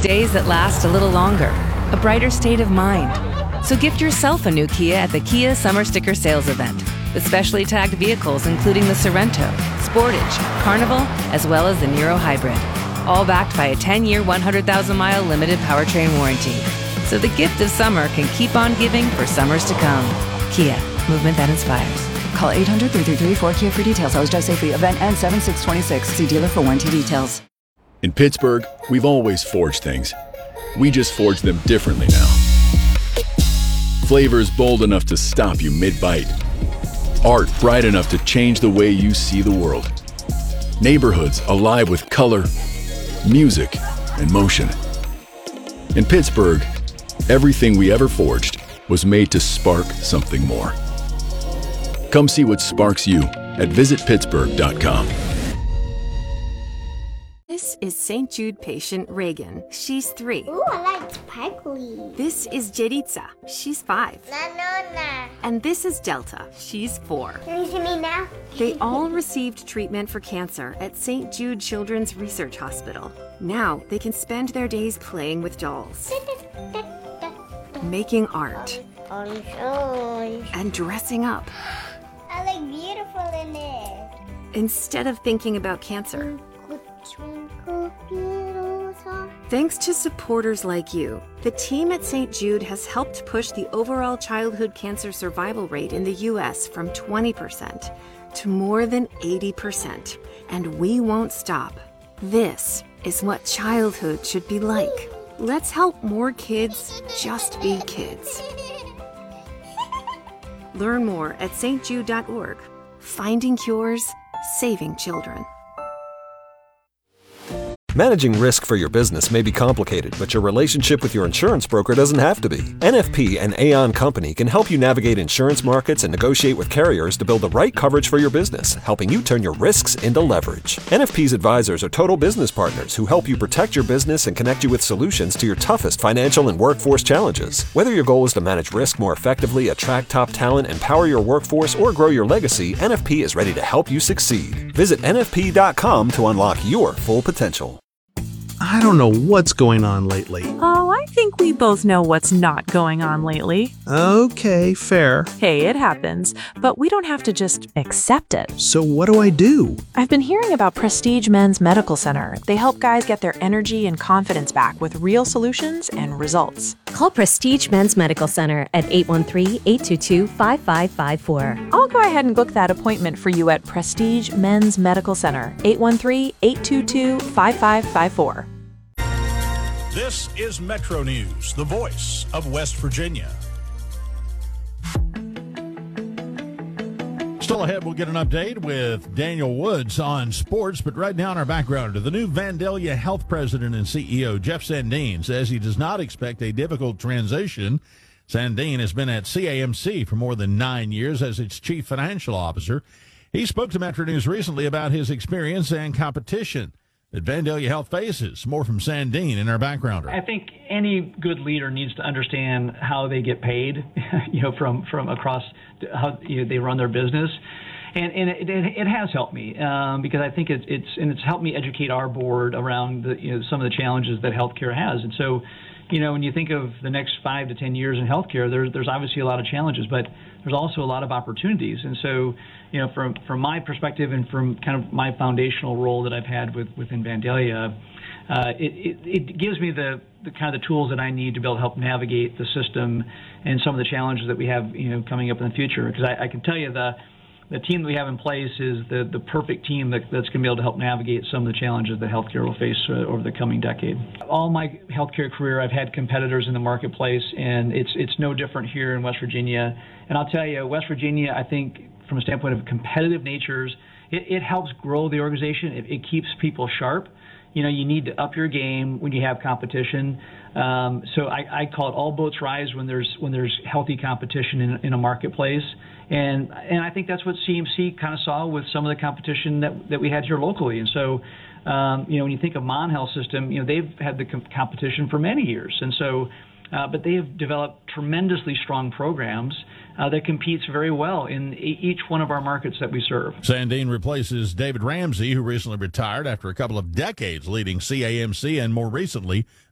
Days that last a little longer, a brighter state of mind. So gift yourself a new Kia at the Kia Summer Sticker Sales Event, with specially tagged vehicles including the Sorento, Sportage, Carnival, as well as the Niro Hybrid. All backed by a 10-year, 100,000-mile limited powertrain warranty. So the gift of summer can keep on giving for summers to come. Kia, movement that inspires. Call 800-333-4KIA for details. Hosted safely. Event ends 7/6/26. See dealer for warranty details. In Pittsburgh, we've always forged things. We just forge them differently now. Flavors bold enough to stop you mid-bite. Art bright enough to change the way you see the world. Neighborhoods alive with color, music, and motion. In Pittsburgh, everything we ever forged was made to spark something more. Come see what sparks you at visitpittsburgh.com. This is St. Jude patient Reagan. She's 3. Ooh, I like sparkly. This is Jeritza. She's 5. Na. And this is Delta. She's 4. Can you see me now? They all received treatment for cancer at St. Jude Children's Research Hospital. Now they can spend their days playing with dolls, making art, and dressing up. I look beautiful in it. Instead of thinking about cancer. Thanks to supporters like you, the team at St. Jude has helped push the overall childhood cancer survival rate in the U.S. from 20% to more than 80%. And we won't stop. This is what childhood should be like. Let's help more kids just be kids. Learn more at stjude.org. Finding cures, saving children. Managing risk for your business may be complicated, but your relationship with your insurance broker doesn't have to be. NFP and Aon Company can help you navigate insurance markets and negotiate with carriers to build the right coverage for your business, helping you turn your risks into leverage. NFP's advisors are total business partners who help you protect your business and connect you with solutions to your toughest financial and workforce challenges. Whether your goal is to manage risk more effectively, attract top talent, empower your workforce, or grow your legacy, NFP is ready to help you succeed. Visit NFP.com to unlock your full potential. I don't know what's going on lately. Oh, I think we both know what's not going on lately. Okay, fair. Hey, it happens, but we don't have to just accept it. So what do I do? I've been hearing about Prestige Men's Medical Center. They help guys get their energy and confidence back with real solutions and results. Call Prestige Men's Medical Center at 813-822-5554. I'll go ahead and book that appointment for you at Prestige Men's Medical Center, 813-822-5554. This is Metro News, the voice of West Virginia. Still ahead, we'll get an update with Daniel Woods on sports, but right now in our background, the new Vandalia Health President and CEO, Jeff Sandine, says he does not expect a difficult transition. Sandine has been at CAMC for more than 9 years as its chief financial officer. He spoke to Metro News recently about his experience and competition that Vandalia Health faces. More from Sandine in our backgrounder. I think any good leader needs to understand how they get paid, from across how they run their business. And it has helped me because I think it's helped me educate our board around some of the challenges that healthcare has. And so, when you think of the next 5 to 10 years in healthcare, there's obviously a lot of challenges, but there's also a lot of opportunities. And so, from my perspective and from kind of my foundational role that I've had within Vandalia, it gives me the kind of the tools that I need to be able to help navigate the system and some of the challenges that we have, coming up in the future. Because I can tell you the team that we have in place is the perfect team that's going to be able to help navigate some of the challenges that healthcare will face over the coming decade. All my healthcare career, I've had competitors in the marketplace, and it's no different here in West Virginia. And I'll tell you, West Virginia, I think, from a standpoint of competitive natures, it helps grow the organization. It keeps people sharp. You need to up your game when you have competition. So I call it all boats rise when there's healthy competition in a marketplace. And I think that's what CMC kind of saw with some of the competition that we had here locally. And so, when you think of Mon Health System, they've had the competition for many years. And so, but they have developed tremendously strong programs that competes very well in each one of our markets that we serve. Sandine replaces David Ramsey, who recently retired after a couple of decades leading CAMC and more recently